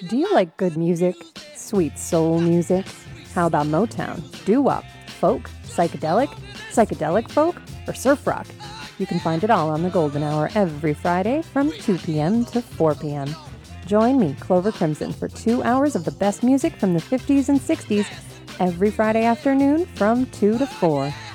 Do you like good music? Sweet soul music? How about Motown, doo-wop, folk, psychedelic folk, or surf rock? You can find it all on the Golden Hour every Friday from 2 p.m. to 4 p.m. Join me, Clover Crimson, for 2 hours of the best music from the 50s and 60s every Friday afternoon from 2 to 4.